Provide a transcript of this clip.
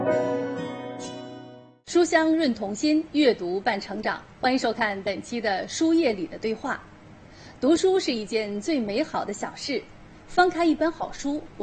书香润童心，阅读伴成长。欢迎收看本期的书页里的对话。读书是一件最美好的小事，翻开一本好书，